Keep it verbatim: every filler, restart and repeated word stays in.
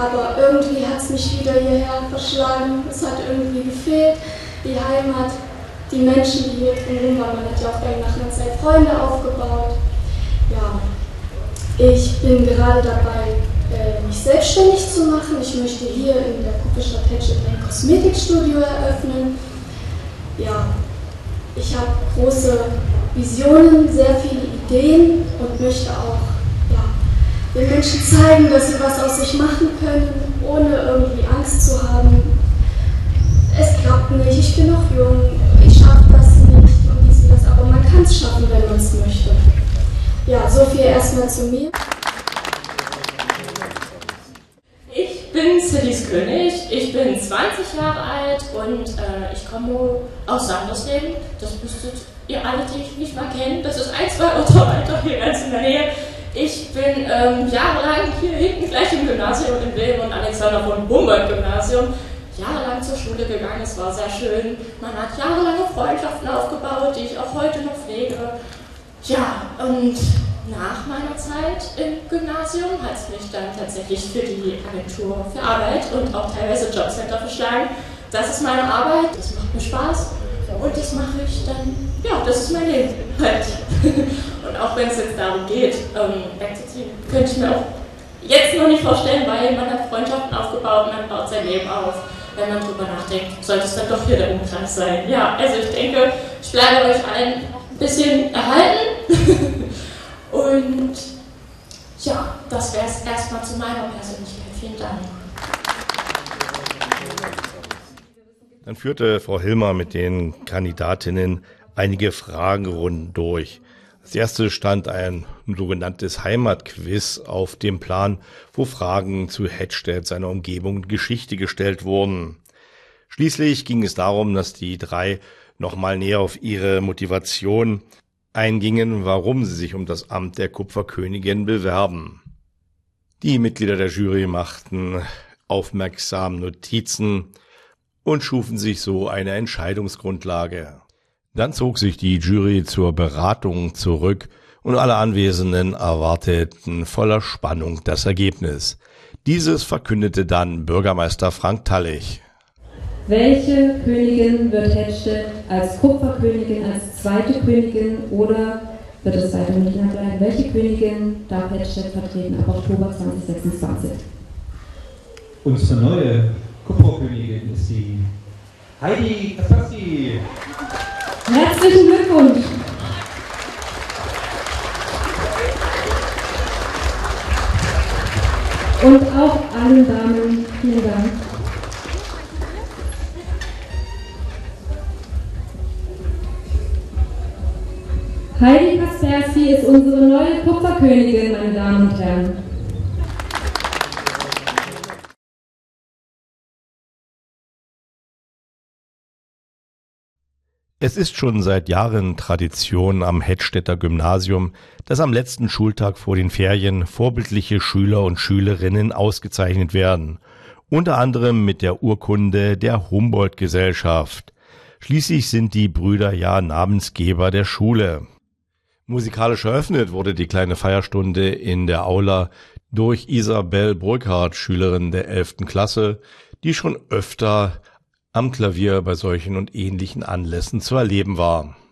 aber irgendwie hat es mich wieder hierher verschlagen. Es hat irgendwie gefehlt, die Heimat, die Menschen, die hier drumherum waren. Man hat ja auch dann nach einer Zeit Freunde aufgebaut. Ja, ich bin gerade dabei, mich selbstständig zu machen. Ich möchte hier in der Kupferstadt Hetschet ein Kosmetikstudio eröffnen. Ja, ich habe große Visionen, sehr viele Ideen und möchte auch ja, den Menschen zeigen, dass sie was aus sich machen können, ohne irgendwie Angst zu haben. Es klappt nicht, ich bin noch jung, ich schaffe das nicht und dies und das, aber man kann es schaffen, wenn man es möchte. Ja, so viel erstmal zu mir. Ich bin Cillys König, ich bin zwanzig Jahre alt und äh, ich komme aus Sandersleben. Das müsstet ihr alle, die ich nicht mal kennen. Das ist ein, zwei Orte weiter hier ganz in der Nähe. Ich bin ähm, jahrelang hier hinten gleich im Gymnasium im Wilhelm und Alexander von Humboldt Gymnasium jahrelang zur Schule gegangen. Es war sehr schön. Man hat jahrelange Freundschaften aufgebaut, die ich auch heute noch pflege. Ja, und nach meiner Zeit im Gymnasium hat es mich dann tatsächlich für die Agentur für Arbeit und auch teilweise Jobcenter verschlagen. Das ist meine Arbeit, das macht mir Spaß und das mache ich dann, ja, das ist mein Leben halt. Und auch wenn es jetzt darum geht, ähm, wegzuziehen, könnte ich mir auch jetzt noch nicht vorstellen, weil man hat Freundschaften aufgebaut, man baut sein Leben auf. Wenn man drüber nachdenkt, sollte es dann doch hier der Umkreis sein. Ja, also ich denke, ich bleibe euch allen ein bisschen erhalten. Und ja, das wäre es erstmal zu meiner Persönlichkeit. Vielen Dank. Dann führte Frau Hilmer mit den Kandidatinnen einige Fragerunden durch. Als erstes stand ein sogenanntes Heimatquiz auf dem Plan, wo Fragen zu Hettstedt, seiner Umgebung und Geschichte gestellt wurden. Schließlich ging es darum, dass die drei nochmal näher auf ihre Motivation eingingen, warum sie sich um das Amt der Kupferkönigin bewerben. Die Mitglieder der Jury machten aufmerksam Notizen und schufen sich so eine Entscheidungsgrundlage. Dann zog sich die Jury zur Beratung zurück und alle Anwesenden erwarteten voller Spannung das Ergebnis. Dieses verkündete dann Bürgermeister Frank Tallich. Welche Königin wird Hettstedt als Kupferkönigin, als zweite Königin oder wird es weiter Münchner bleiben? Welche Königin darf Hettstedt vertreten ab Oktober zweitausendsechsundzwanzig? Unsere neue Kupferkönigin ist die Heidi Kassassi. Herzlichen Glückwunsch! Und auch allen Damen vielen Dank. Heidi Kaspersky ist unsere neue Kupferkönigin, meine Damen und Herren. Es ist schon seit Jahren Tradition am Hettstedter Gymnasium, dass am letzten Schultag vor den Ferien vorbildliche Schüler und Schülerinnen ausgezeichnet werden, unter anderem mit der Urkunde der Humboldt-Gesellschaft. Schließlich sind die Brüder ja Namensgeber der Schule. Musikalisch eröffnet wurde die kleine Feierstunde in der Aula durch Isabel Burkhardt, Schülerin der elften Klasse, die schon öfter am Klavier bei solchen und ähnlichen Anlässen zu erleben war.